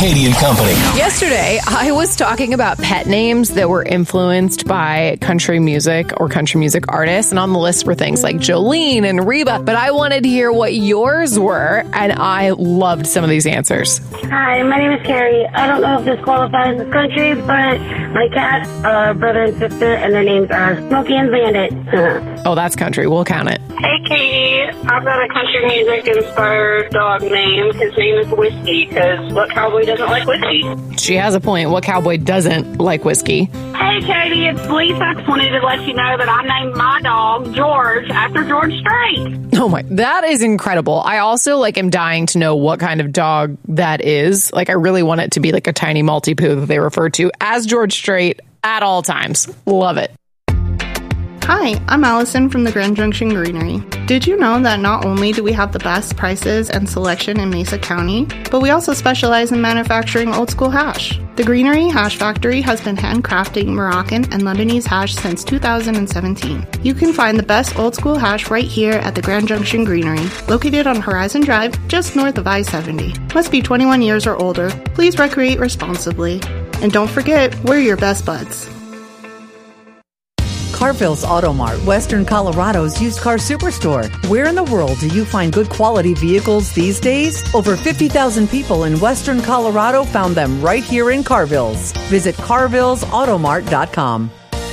Katie and Company. Yesterday, I was talking about pet names that were influenced by country music or country music artists, and on the list were things like Jolene and Reba, but I wanted to hear what yours were, and I loved some of these answers. Hi, my name is Carrie. I don't know if this qualifies as country, but my cats are brother and sister, and their names are Smokey and Bandit. Oh, that's country. We'll count it. Hey, Katie. I've got a country music-inspired dog name. His name is Whiskey, because what cowboy doesn't like whiskey? She has a point. What cowboy doesn't like whiskey? Hey, Katie, it's Lisa. I just wanted to let you know that I named my dog George after George Strait. Oh my, that is incredible. I also am dying to know what kind of dog that is. I really want it to be like a tiny Maltipoo that they refer to as George Strait at all times. Love it. Hi, I'm Allison from the Grand Junction Greenery. Did you know that not only do we have the best prices and selection in Mesa County, but we also specialize in manufacturing old school hash? The Greenery Hash Factory has been handcrafting Moroccan and Lebanese hash since 2017. You can find the best old school hash right here at the Grand Junction Greenery, located on Horizon Drive, just north of I-70. Must be 21 years or older. Please recreate responsibly. And don't forget, we're your best buds. Carville's Auto Mart, Western Colorado's used car superstore. Where in the world do you find good quality vehicles these days? Over 50,000 people in Western Colorado found them right here in Carville's. Visit carvillesautomart.com.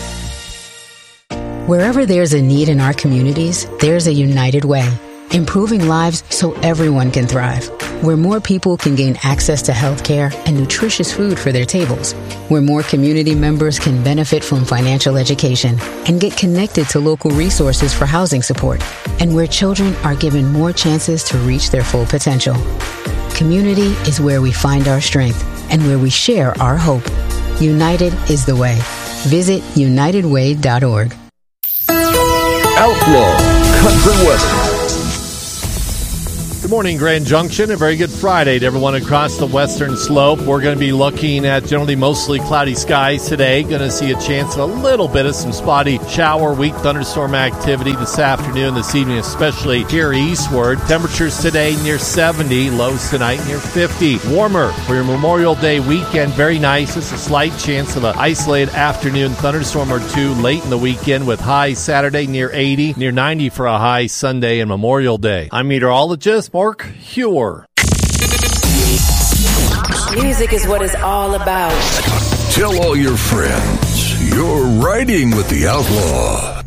Wherever there's a need in our communities, there's a United Way. Improving lives so everyone can thrive. Where more people can gain access to health care and nutritious food for their tables. Where more community members can benefit from financial education and get connected to local resources for housing support. And where children are given more chances to reach their full potential. Community is where we find our strength and where we share our hope. United is the way. Visit unitedway.org. Outlaw Country Western. Good morning, Grand Junction. A very good Friday to everyone across the western slope. We're going to be looking at generally mostly cloudy skies today. Going to see a chance of a little bit of some spotty shower, weak thunderstorm activity this afternoon, this evening, especially here eastward. Temperatures today near 70, lows tonight near 50. Warmer for your Memorial Day weekend. Very nice. Just a slight chance of an isolated afternoon thunderstorm or two late in the weekend with highs Saturday near 80, near 90 for a high Sunday and Memorial Day. I'm meteorologist Mark Hewer. Music is what it's all about. Tell all your friends you're riding with the Outlaw.